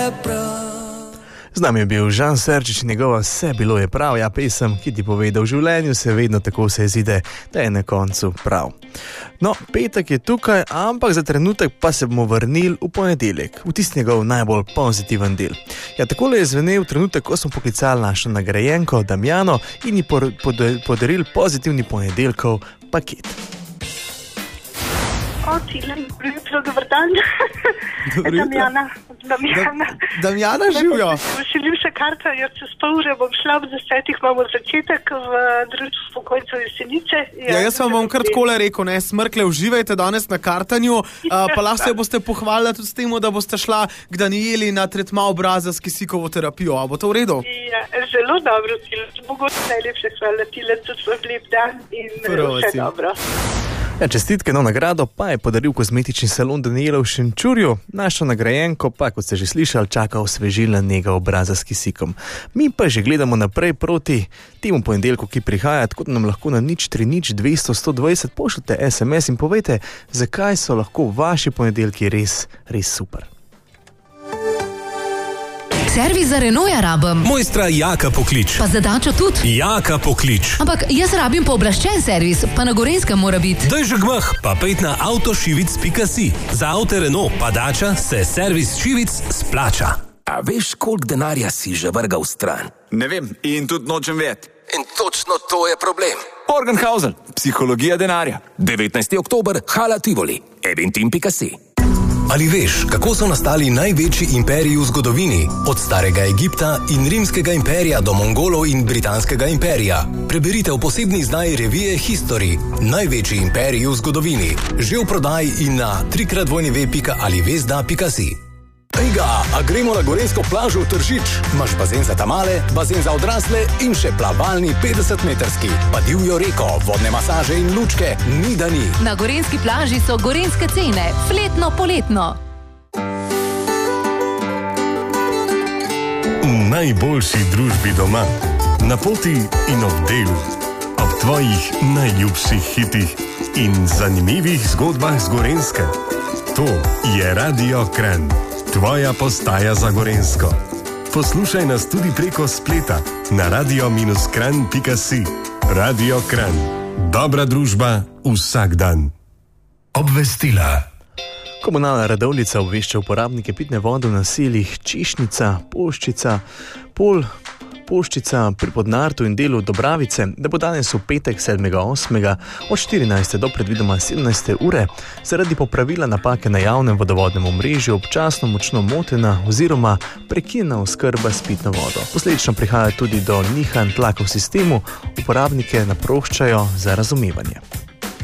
Z nami je bil Žan Serčič in njegova Vse bilo je prav, ja, pesem, ki ti pove, da v življenju se vedno tako se izide, da je na koncu prav. No, petek je tukaj, ampak za trenutek pa se bomo vrnili v ponedeljek, v tisti njegov najbolj pozitiven del. Ja, takole je zvenel trenutek, ko smo poklicali našo nagrajenko Damjano in ji podarili pozitivni ponedeljkov paket. Dobar dan. Damjana, živijo. Želim še karta, jer čez pol ure bom šla, ob 10 imamo začetek v društvu upokojencev Jesenice. Ja, jaz vam bom kar takole rekel, ne, smrkle, uživajte danes na kartanju, pa lahko se boste pohvalili tudi s tem, da boste šla k Danijeli na tretma obraza s kisikovo terapijo. A bo to v redu? Ja, zelo dobro, mogoče najlepše hvala, Tile, tudi lep dan in vse dobro. Ja, čestitke na nagrado pa je podaril kozmetični salon Danijela v Šenčurju, našo nagrajenko pa, kot ste že slišali, čaka osvežilna nega obraza s kisikom. Mi pa že gledamo naprej proti temu ponedeljku, ki prihaja, tako da nam lahko na 030 200 120 pošljete SMS in povejte, zakaj so lahko vaši ponedeljki res super. Servis za Renaulta rabim. Mojstra Jaka poklič. Pa za Dačo tudi. Jaka poklič. Ampak jaz rabim pooblaščen servis, pa na Gorenjskem mora biti. Daj že gmah, pa pejt na avtošivic.si. Za avte Renault pa Dača se servis Šivic splača. A veš, koliko denarja si že vrgal stran? Ne vem in tudi nočem vedeti. In točno to je problem. Morgenhausen, psihologija denarja. 19. oktober, Hala Tivoli, eventim.si. Ali veš, kako so nastali največji imperiji v zgodovini? Od starega Egipta in rimskega imperija do Mongolov in britanskega imperija. Preberite v posebni izdaji revije History. Največji imperiji v zgodovini. Že v prodaji in na www.alivesda.si. Ejga, a gremo na gorenjsko plažo v Tržič? Imaš bazen za tamale, bazen za odrasle in še plavalni 50-metrski. Pa divjo reko, vodne masaže in lučke, ni da ni. Na gorenjski plaži so gorenjske cene, fletno poletno. V najboljši družbi doma, na poti in ob delu, ob tvojih najljubših hitih in zanimivih zgodbah z Gorenjske. To je Radio Kranj. Tvoja postaja za Gorenjsko. Poslušaj nas tudi preko spleta na radio-kranj.si. Radio Kranj. Dobra družba vsak dan. Obvestila. Komunalna redovnica obvešča uporabnike pitne vode v naseljih Češnica, Poščica, Poščica pri Podnartu in delu Dobravice, da bo danes v petek 7.8. od 14. do predvidoma 17. ure zaradi popravila napake na javnem vodovodnem omrežju občasno močno motena oziroma prekinjena oskrba s pitno vodo. Posledično prihaja tudi do nihanj tlaka v sistemu, uporabnike naproščajo za razumevanje.